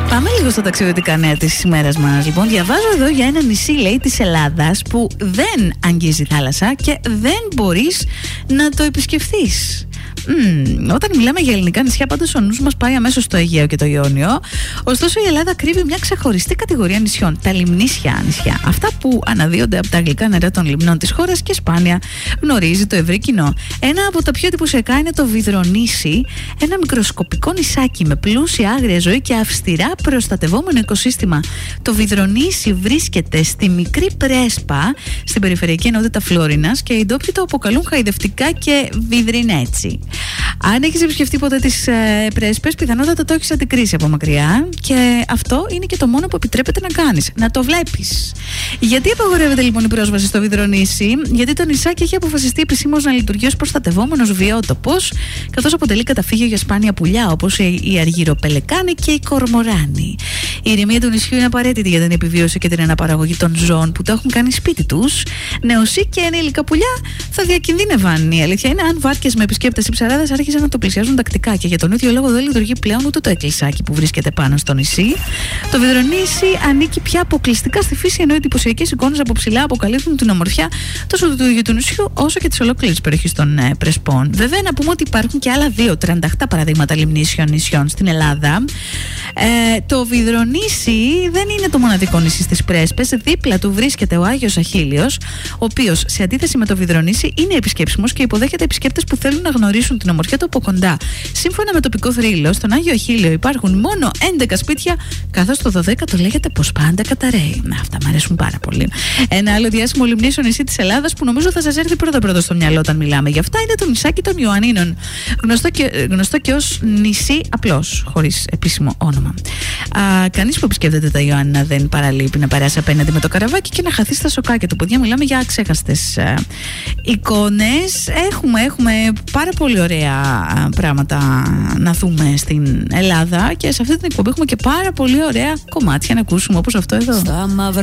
Πάμε λίγο στα ταξιδιωτικά νέα της ημέρας μας. Λοιπόν, διαβάζω εδώ για ένα νησί, λέει, της Ελλάδας που δεν αγγίζει θάλασσα και δεν μπορείς να το επισκεφθείς. Όταν μιλάμε για ελληνικά νησιά, πάντως ο νους μας πάει αμέσως στο Αιγαίο και το Ιόνιο. Ωστόσο, η Ελλάδα κρύβει μια ξεχωριστή κατηγορία νησιών, τα λιμνήσια νησιά. Αυτά που αναδύονται από τα γλυκά νερά των λιμνών της χώρας και σπάνια γνωρίζει το ευρύ κοινό. Ένα από τα πιο εντυπωσιακά είναι το Βυδρονήσι, ένα μικροσκοπικό νησάκι με πλούσια άγρια ζωή και αυστηρά προστατευόμενο οικοσύστημα. Το Βυδρονήσι βρίσκεται στη μικρή Πρέσπα, στην περιφερειακή ενότητα Φλόρινας, και οι ντόπιοι το αποκαλούν χαϊδευτικά και Βυδρινέτσι. Αν έχεις επισκεφτεί ποτέ τις Πρέσπες, πιθανότατα το έχεις αντικρίσει από μακριά, και αυτό είναι και το μόνο που επιτρέπεται να κάνεις, να το βλέπεις. Γιατί απαγορεύεται λοιπόν η πρόσβαση στο Βυδρονήσι? Γιατί το νησάκι έχει αποφασιστεί επισήμως να λειτουργεί ως προστατευόμενος βιότοπος, καθώς αποτελεί καταφύγιο για σπάνια πουλιά όπως η αργυροπελεκάνη και η κορμοράνη. Η ηρεμία του νησιού είναι απαραίτητη για την επιβίωση και την αναπαραγωγή των ζώων που το έχουν κάνει σπίτι τους. Νεοσύ και ενήλικα πουλιά θα διακινδύνευαν. Η αλήθεια είναι, αν βάρκες με επισκέπτες ή ψαράδες άρχισαν να το πλησιάζουν τακτικά, και για τον ίδιο λόγο δεν λειτουργεί πλέον ούτε το εκκλησάκι που βρίσκεται πάνω στο νησί. Το Βυδρονήσι ανήκει πια αποκλειστικά στη φύση, ενώ οι εντυπωσιακές εικόνες από ψηλά αποκαλύπτουν την ομορφιά τόσο του ίδιου του νησιού όσο και της ολόκληρης περιοχής των Πρεσπών. Βέβαια, να πούμε ότι υπάρχουν και άλλα 38 παραδείγματα λιμνήσιων νησιών στην Ελλάδα. Το Βυδρονήσι δεν είναι το μοναδικό νησί στις Πρέσπες. Δίπλα του βρίσκεται ο Άγιος Αχίλιος, ο οποίος, σε αντίθεση με το Βυδρονήσι, είναι επισκέψιμος και υποδέχεται επισκέπτες που θέλουν να γνωρίσουν την ομορφιά του από κοντά. Σύμφωνα με τοπικό θρύλο, στον Άγιο Αχίλιο υπάρχουν μόνο 11 σπίτια, καθώς το 12ο λέγεται πως πάντα καταραίει. Αυτά μου αρέσουν πάρα πολύ. Ένα άλλο διάσημο λιμνήσιο νησί της Ελλάδας που νομίζω θα σας έρθει πρώτα στο μυαλό όταν μιλάμε γι' αυτά είναι το νησάκι των Ιωαννίνων. Γνωστό και ως νησί απλώς, χωρίς επίσημο όνομα. Κανείς που επισκέπτεται τα Ιωάννινα δεν παραλείπει να περάσει απέναντι με το καραβάκι και να χαθεί στα σοκάκια του. Παιδιά, μιλάμε για αξέχαστες εικόνες. Έχουμε πάρα πολύ ωραία πράγματα να δούμε στην Ελλάδα, και σε αυτή την εκπομπή έχουμε και πάρα πολύ ωραία κομμάτια να ακούσουμε, όπως αυτό εδώ.